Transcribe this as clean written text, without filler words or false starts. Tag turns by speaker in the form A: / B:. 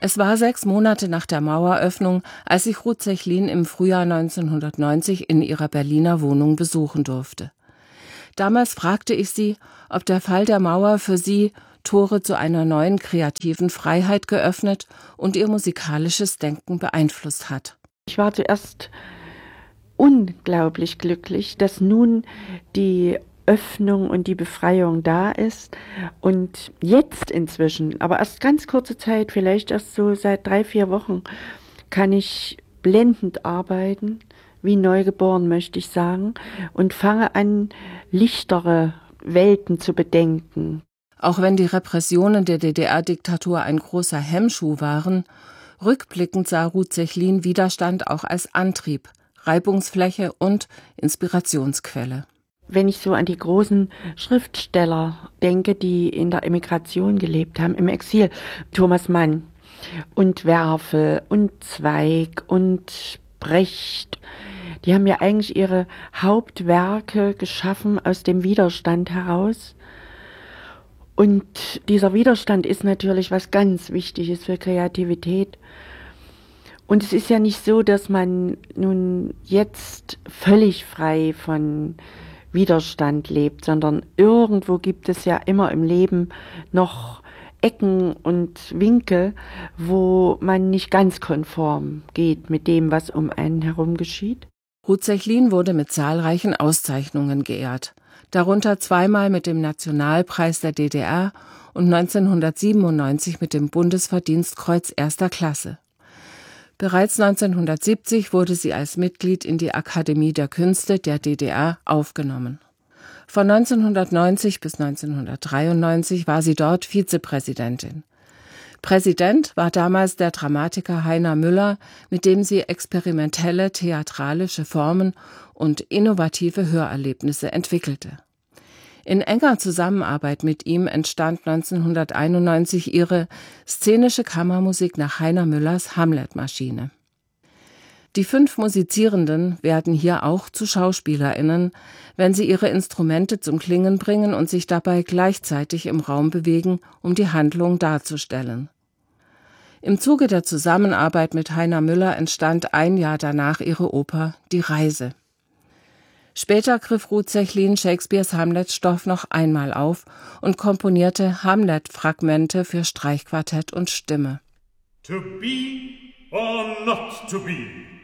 A: Es war 6 Monate nach der Maueröffnung, als ich Ruth Sechlin im Frühjahr 1990 in ihrer Berliner Wohnung besuchen durfte. Damals fragte ich sie, ob der Fall der Mauer für sie Tore zu einer neuen kreativen Freiheit geöffnet und ihr musikalisches Denken beeinflusst hat.
B: Ich war zuerst unglaublich glücklich, dass nun die Öffnung und die Befreiung da ist und jetzt inzwischen, aber erst ganz kurze Zeit, vielleicht erst so seit 3-4 Wochen, kann ich blendend arbeiten, wie neugeboren möchte ich sagen, und fange an, lichtere Welten zu bedenken.
A: Auch wenn die Repressionen der DDR-Diktatur ein großer Hemmschuh waren, rückblickend sah Ruth Sechlin Widerstand auch als Antrieb, Reibungsfläche und Inspirationsquelle.
B: Wenn ich so an die großen Schriftsteller denke, die in der Emigration gelebt haben, im Exil, Thomas Mann und Werfel und Zweig und Brecht, die haben ja eigentlich ihre Hauptwerke geschaffen aus dem Widerstand heraus. Und dieser Widerstand ist natürlich was ganz Wichtiges für Kreativität. Und es ist ja nicht so, dass man nun jetzt völlig frei von Widerstand lebt, sondern irgendwo gibt es ja immer im Leben noch Ecken und Winkel, wo man nicht ganz konform geht mit dem, was um einen herum geschieht.
A: Ruth Sechlin wurde mit zahlreichen Auszeichnungen geehrt, darunter 2-mal mit dem Nationalpreis der DDR und 1997 mit dem Bundesverdienstkreuz 1. Klasse. Bereits 1970 wurde sie als Mitglied in die Akademie der Künste der DDR aufgenommen. Von 1990 bis 1993 war sie dort Vizepräsidentin. Präsident war damals der Dramatiker Heiner Müller, mit dem sie experimentelle theatralische Formen und innovative Hörerlebnisse entwickelte. In enger Zusammenarbeit mit ihm entstand 1991 ihre szenische Kammermusik nach Heiner Müllers Hamlet-Maschine. Die 5 Musizierenden werden hier auch zu SchauspielerInnen, wenn sie ihre Instrumente zum Klingen bringen und sich dabei gleichzeitig im Raum bewegen, um die Handlung darzustellen. Im Zuge der Zusammenarbeit mit Heiner Müller entstand ein Jahr danach ihre Oper Die Reise. Später griff Ruth Sechlin Shakespeares Hamlet-Stoff noch einmal auf und komponierte Hamlet-Fragmente für Streichquartett und Stimme.
C: To be or not to be?